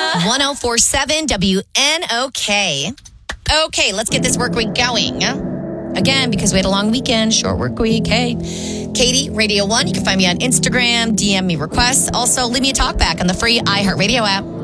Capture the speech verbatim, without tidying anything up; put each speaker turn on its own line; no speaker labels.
one oh four point seven W N O K. Okay, let's get this work week going. Again, because we had a long weekend, short work week. Hey, Katie, Radio One. You can find me on Instagram, D M me requests. Also, leave me a talk back on the free iHeartRadio app.